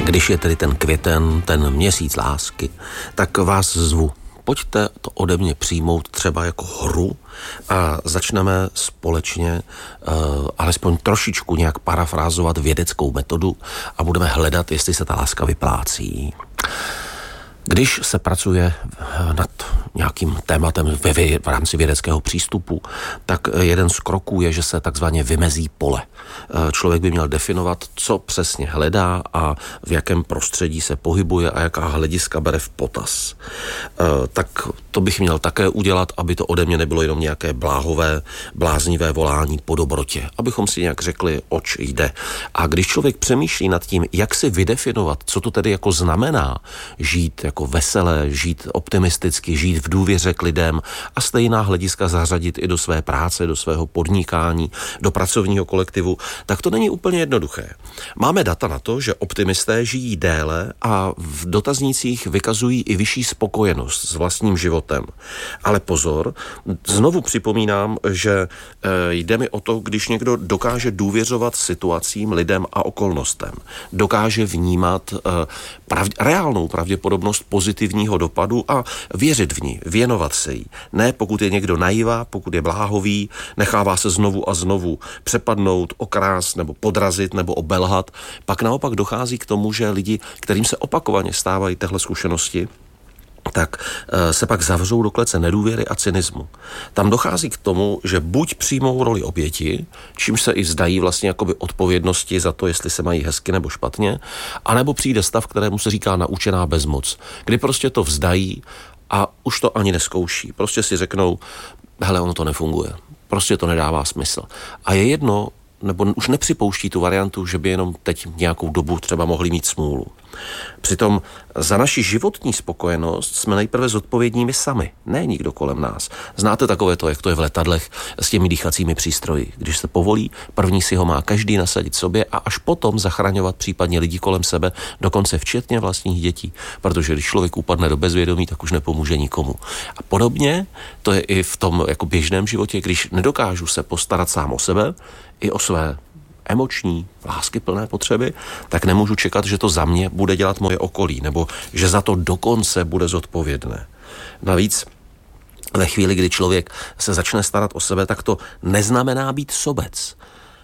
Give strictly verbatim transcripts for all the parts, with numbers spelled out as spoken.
Když je tedy ten květen, ten měsíc lásky, tak vás zvu. Pojďte to ode mě přijmout třeba jako hru a začneme společně uh, alespoň trošičku nějak parafrázovat vědeckou metodu a budeme hledat, jestli se ta láska vyplácí. Když se pracuje nad nějakým tématem ve, v rámci vědeckého přístupu, tak jeden z kroků je, že se takzvaně vymezí pole. Člověk by měl definovat, co přesně hledá a v jakém prostředí se pohybuje a jaká hlediska bere v potaz. Tak to bych měl také udělat, aby to ode mě nebylo jenom nějaké bláhové, bláznivé volání po dobrotě. Abychom si nějak řekli, oč jde. A když člověk přemýšlí nad tím, jak si vydefinovat, co to tedy jako znamená žít jako veselé, žít optimisticky, žít v důvěře k lidem a stejná hlediska zařadit i do své práce, do svého podnikání, do pracovního kolektivu, tak to není úplně jednoduché. Máme data na to, že optimisté žijí déle a v dotaznících vykazují i vyšší spokojenost s vlastním životem. Ale pozor, znovu připomínám, že jde mi o to, když někdo dokáže důvěřovat situacím, lidem a okolnostem, dokáže vnímat pravd- reálnou pravděpodobnost pozitivního dopadu a věřit v ní, věnovat se jí. Ne pokud je někdo naivá, pokud je bláhový, nechává se znovu a znovu přepadnout, okrást nebo podrazit nebo obelhat, pak naopak dochází k tomu, že lidi, kterým se opakovaně stávají téhle zkušenosti, tak se pak zavřou do klece nedůvěry a cynismu. Tam dochází k tomu, že buď přijmou roli oběti, čímž se i vzdají vlastně jakoby odpovědnosti za to, jestli se mají hezky nebo špatně, anebo přijde stav, kterému se říká naučená bezmoc, kdy prostě to vzdají a už to ani neskouší. Prostě si řeknou, hele, ono to nefunguje. Prostě to nedává smysl. A je jedno, nebo už nepřipouští tu variantu, že by jenom teď nějakou dobu třeba mohli mít smůlu. Přitom za naši životní spokojenost jsme nejprve zodpovědní my sami, ne nikdo kolem nás. Znáte takové to, jak to je v letadlech s těmi dýchacími přístroji. Když se povolí, první si ho má každý nasadit sobě a až potom zachraňovat případně lidi kolem sebe, dokonce včetně vlastních dětí. Protože když člověk upadne do bezvědomí, tak už nepomůže nikomu. A podobně to je i v tom jako běžném životě, když nedokážu se postarat sám o sebe, i o své emoční, láskyplné potřeby, tak nemůžu čekat, že to za mě bude dělat moje okolí, nebo že za to dokonce bude zodpovědné. Navíc ve chvíli, kdy člověk se začne starat o sebe, tak to neznamená být sobec.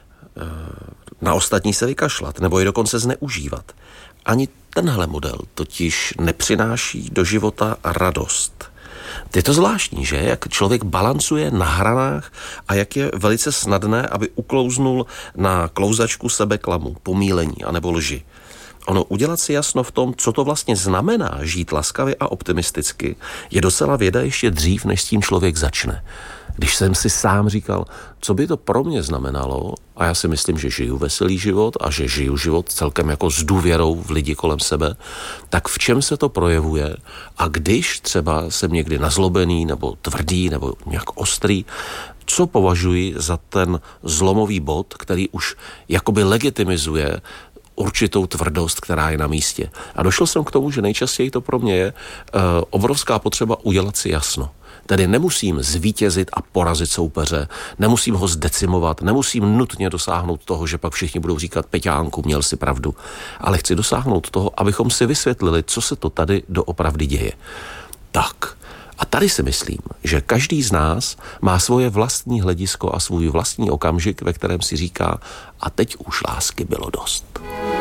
Na ostatní se vykašlat, nebo je dokonce zneužívat. Ani tenhle model totiž nepřináší do života radost. Je to zvláštní, že? Jak člověk balancuje na hranách a jak je velice snadné, aby uklouznul na klouzačku sebeklamu, pomílení anebo lži. Ono udělat si jasno v tom, co to vlastně znamená žít laskavě a optimisticky, je docela věda ještě dřív, než s tím člověk začne. Když jsem si sám říkal, co by to pro mě znamenalo, a já si myslím, že žiju veselý život a že žiju život celkem jako s důvěrou v lidi kolem sebe, tak v čem se to projevuje a když třeba jsem někdy nazlobený nebo tvrdý nebo nějak ostrý, co považuji za ten zlomový bod, který už jakoby legitimizuje určitou tvrdost, která je na místě. A došel jsem k tomu, že nejčastěji to pro mě je uh, obrovská potřeba udělat si jasno. Tedy nemusím zvítězit a porazit soupeře, nemusím ho zdecimovat, nemusím nutně dosáhnout toho, že pak všichni budou říkat Peťánku, měl si pravdu, ale chci dosáhnout toho, abychom si vysvětlili, co se to tady doopravdy děje. Tak, a tady si myslím, že každý z nás má svoje vlastní hledisko a svůj vlastní okamžik, ve kterém si říká, a teď už lásky bylo dost.